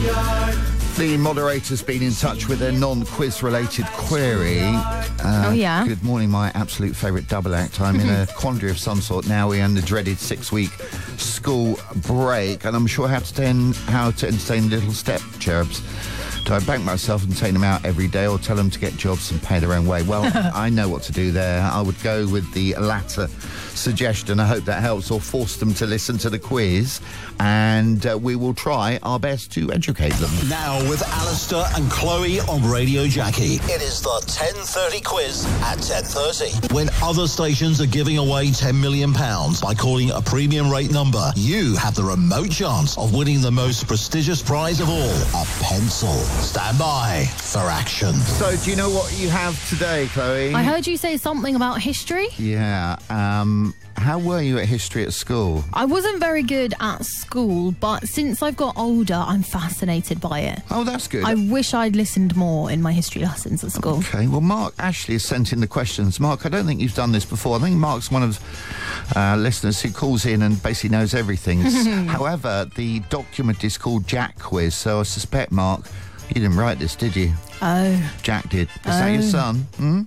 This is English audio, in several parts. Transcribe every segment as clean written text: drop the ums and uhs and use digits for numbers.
The moderator's been in touch with a non-quiz related query. Oh, yeah? Good morning, my absolute favourite double act. I'm in a quandary of some sort now. We're in the dreaded 6-week school break, and I'm sure how to entertain little step cherubs. Do I bank myself and take them out every day, or tell them to get jobs and pay their own way? Well, I know what to do there. I would go with the latter suggestion. I hope that helps, or force them to listen to the quiz, and we will try our best to educate them. Now with Alistair and Chloe on Radio Jackie. It is the 10:30 quiz at 10:30. When other stations are giving away £10 million by calling a premium rate number, you have the remote chance of winning the most prestigious prize of all, a pencil. Stand by for action. So, do you know what you have today, Chloe? I heard you say something about history. Yeah. How were you at history at school? I wasn't very good at school, but since I've got older, I'm fascinated by it. Oh, that's good. I wish I'd listened more in my history lessons at school. Okay, well, Mark Ashley has sent in the questions. Mark, I don't think you've done this before. I think Mark's one of listeners who calls in and basically knows everything. However, the document is called Jack Quiz, so I suspect, Mark, you didn't write this, did you? Oh. Jack did. Is that your son?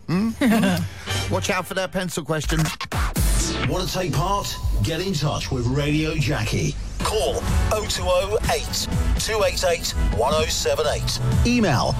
Watch out for that pencil question. Want to take part? Get in touch with Radio Jackie. Call 0208 288 1078. Email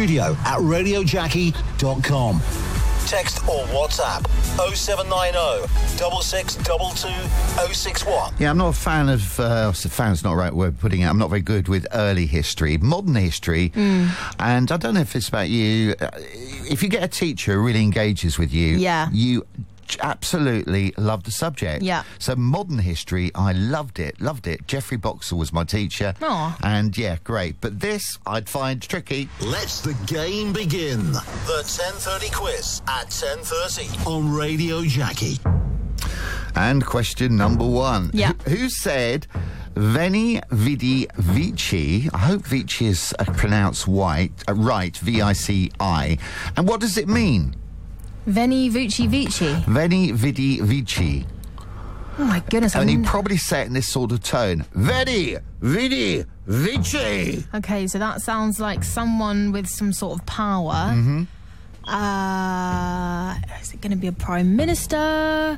studio@radiojackie.com. Text or WhatsApp 0790 6622 061. Yeah, I'm not a fan of... fan's not the right word putting it. I'm not very good with early history. Modern history, and I don't know if it's about you. If you get a teacher who really engages with you, you absolutely love the subject. Yeah. So modern history, I loved it. Geoffrey Boxall was my teacher. Aww. And yeah, great. But this I'd find tricky. Let's the game begin. The 10:30 quiz at 10:30 on Radio Jackie. And question number one. Yeah. Who said Veni Vidi Vici? I hope Vici is pronounced right, V-I-C-I. And what does it mean? Veni Vici Vici. Veni Vidi Vici. Oh my goodness. And you probably say it in this sort of tone. Veni Vidi Vici. Okay, so that sounds like someone with some sort of power. Is it going to be a prime minister?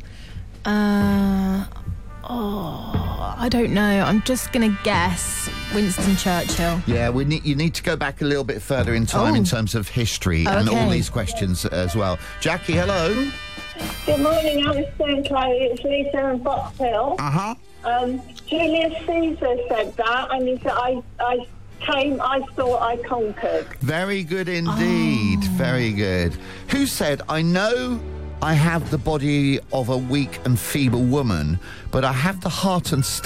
I don't know. I'm just going to guess Winston Churchill. Yeah, you need to go back a little bit further in time in terms of history and all these questions as well. Jackie, hello. Good morning, Alistair and Chloe. It's Lisa and Box Hill. Julius Caesar said that, and he said, I thought I conquered. Very good indeed. Very good. Who said, I know I have the body of a weak and feeble woman, but I have the heart and